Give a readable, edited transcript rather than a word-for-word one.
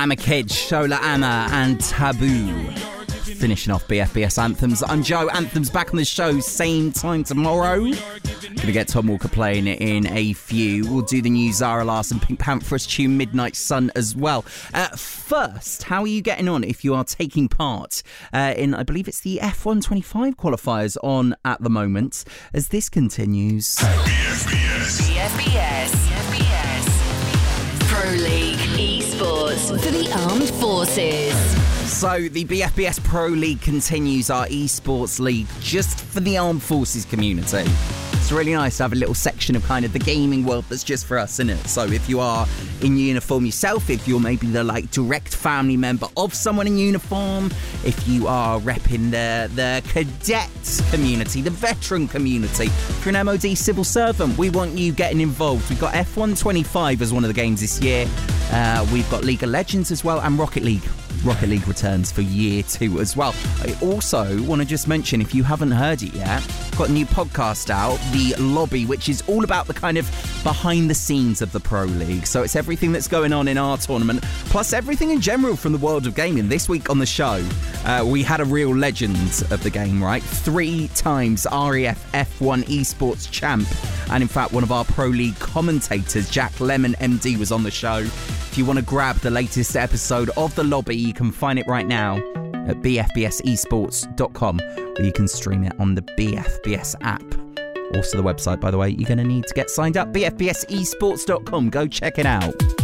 I'm a Kid, Shola Ama, and Taboo. Finishing off BFBS Anthems. I'm Joe. Anthems back on the show, same time tomorrow. Gonna get Tom Walker playing in a few. We'll do the new Zara Larsson Pink Pantheress tune, Midnight Sun, as well. First, how are you getting on if you are taking part in, I believe it's the F125 qualifiers on at the moment, as this continues. BFBS Pro League Esports for the Armed Forces. So the BFBS Pro League continues, our esports league, just for the Armed Forces community. It's really nice to have a little section of kind of the gaming world that's just for us, isn't it? So if you are in uniform yourself, if you're maybe the direct family member of someone in uniform, if you are repping the cadet community, the veteran community, if you're an MOD civil servant, we want you getting involved. We've got F125 as one of the games this year. We've got League of Legends as well, and Rocket League. Rocket League returns for year 2 as well. I also want to just mention, if you haven't heard it yet, I've got a new podcast out, The Lobby, which is all about the kind of behind the scenes of the Pro League. So it's everything that's going on in our tournament, plus everything in general from the world of gaming. This week on the show, we had a real legend of the game, right? 3 times REF F1 esports champ. And in fact, one of our Pro League commentators, Jack Lemon MD, was on the show. If you want to grab the latest episode of The Lobby, you can find it right now at bfbsesports.com, or you can stream it on the BFBS app. Also the website, by the way, you're going to need to get signed up, bfbsesports.com. Go check it out.